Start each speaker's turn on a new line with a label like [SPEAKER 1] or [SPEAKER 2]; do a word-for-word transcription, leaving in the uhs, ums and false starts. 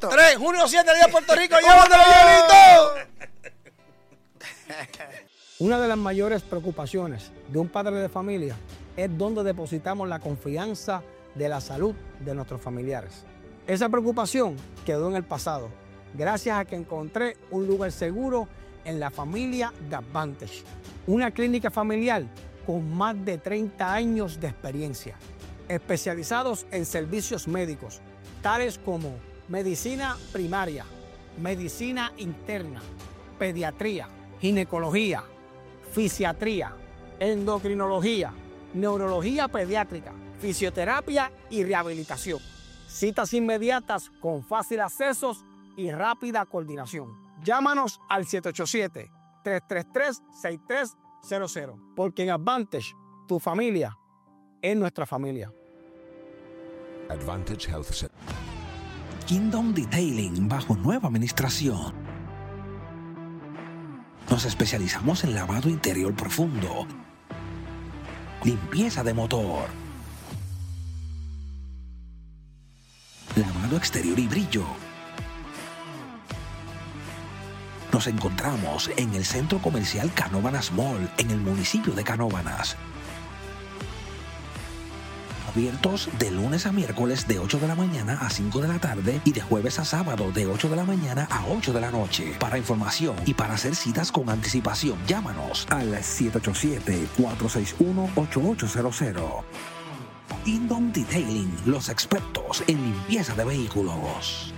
[SPEAKER 1] hielito.
[SPEAKER 2] Tres, junio siete, día de Puerto Rico, llévatelo, hielito.
[SPEAKER 3] Una de las mayores preocupaciones de un padre de familia es dónde depositamos la confianza de la salud de nuestros familiares. Esa preocupación quedó en el pasado, gracias a que encontré un lugar seguro en la familia Advantage, una clínica familiar con más de treinta años de experiencia, especializados en servicios médicos, tales como medicina primaria, medicina interna, pediatría, ginecología, fisiatría, endocrinología, neurología pediátrica, fisioterapia y rehabilitación. Citas inmediatas con fácil acceso y rápida coordinación. Llámanos al siete ocho siete, tres tres tres, seis tres cero cero, porque en Advantage, tu familia es nuestra familia.
[SPEAKER 4] Advantage Health Center.
[SPEAKER 5] Kingdom Detailing bajo nueva administración. Nos especializamos en lavado interior profundo, limpieza de motor, lavado exterior y brillo. Nos encontramos en el Centro Comercial Canóvanas Mall, en el municipio de Canóvanas. Abiertos de lunes a miércoles de ocho de la mañana a cinco de la tarde y de jueves a sábado de ocho de la mañana a ocho de la noche. Para información y para hacer citas con anticipación, llámanos al siete ocho siete, cuatro seis uno, ocho ocho cero cero. Kingdom Detailing, los expertos en limpieza de vehículos.